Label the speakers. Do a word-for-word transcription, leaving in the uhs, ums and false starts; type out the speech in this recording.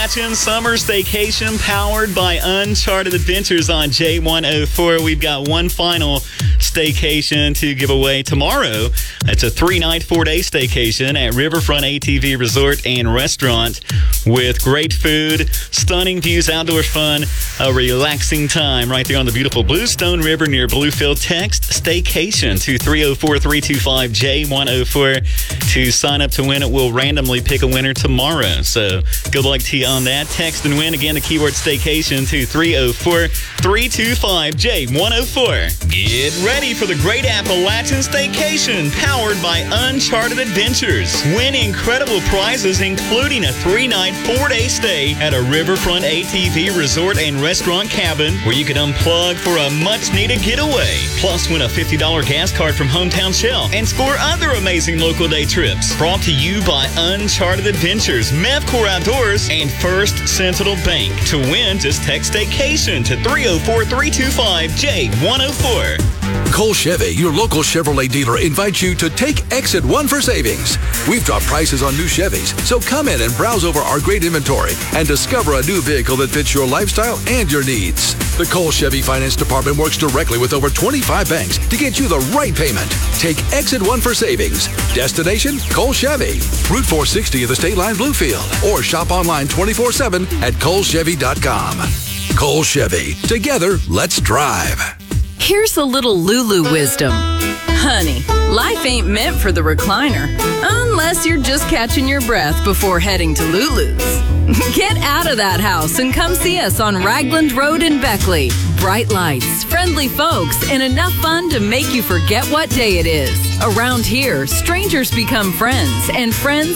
Speaker 1: Appalachian Summer Staycation powered by Uncharted Adventures on J one oh four. We've got one final staycation to give away tomorrow. It's a three-night, four-day staycation at Riverfront A T V Resort and Restaurant with great food, stunning views, outdoor fun, a relaxing time right there on the beautiful Bluestone River near Bluefield. Text staycation to three oh four, three two five, J one oh four to sign up to win it. We'll randomly pick a winner tomorrow. So good luck to you on that. Text and win. Again, the keyword staycation to three oh four, three two five, J one oh four. Get ready for the Great Appalachian Staycation powered by Uncharted Adventures. Win incredible prizes, including a three-night, four-day stay at a Riverfront A T V Resort and Restaurant cabin where you can unplug for a much-needed getaway. Plus, win a fifty dollars gas card from Hometown Shell and score other amazing local day trips. Brought to you by Uncharted Adventures, Mevcor Outdoors, and First Sentinel Bank. To win, just text staycation to three oh four, three two five, J one oh four.
Speaker 2: Cole Chevy, your local Chevrolet dealer, invites you to take Exit One for savings. We've dropped prices on new Chevys, so come in and browse over our great inventory and discover a new vehicle that fits your lifestyle and your needs. The Cole Chevy Finance Department works directly with over twenty-five banks to get you the right payment. Take Exit One for savings. Destination, Cole Chevy. Route four sixty of the State Line, Bluefield. Or shop online twenty-four seven at cole chevy dot com. Cole Chevy. Together, let's drive.
Speaker 3: Here's a little Lulu wisdom. Honey, life ain't meant for the recliner, unless you're just catching your breath before heading to Lulu's. Get out of that house and come see us on Ragland Road in Beckley. Bright lights, friendly folks, and enough fun to make you forget what day it is. Around here, strangers become friends, and friends